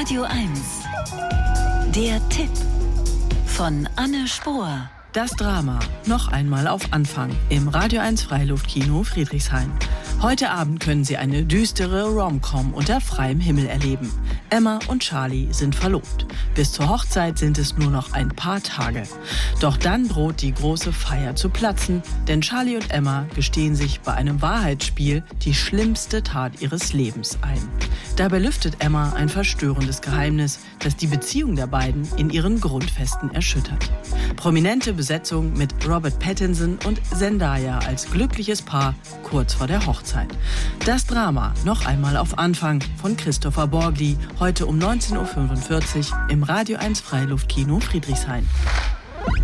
Radio 1. Der Tipp von Anne Spohr. Das Drama noch einmal auf Anfang im Radio 1 Freiluftkino Friedrichshain. Heute Abend können Sie eine düstere Rom-Com unter freiem Himmel erleben. Emma und Charlie sind verlobt. Bis zur Hochzeit sind es nur noch ein paar Tage. Doch dann droht die große Feier zu platzen, denn Charlie und Emma gestehen sich bei einem Wahrheitsspiel die schlimmste Tat ihres Lebens ein. Dabei lüftet Emma ein verstörendes Geheimnis, das die Beziehung der beiden in ihren Grundfesten erschüttert. Prominente Besetzung mit Robert Pattinson und Zendaya als glückliches Paar kurz vor der Hochzeit. Das Drama noch einmal auf Anfang von Christopher Borgli, heute um 19.45 Uhr im Radio 1 Freiluftkino Friedrichshain.